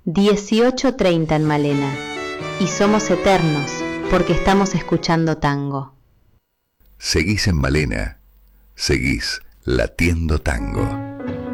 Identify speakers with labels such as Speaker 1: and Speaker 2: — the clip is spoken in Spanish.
Speaker 1: 18:30 en Malena. Y somos eternos porque estamos escuchando tango.
Speaker 2: Seguís en Malena, seguís latiendo tango.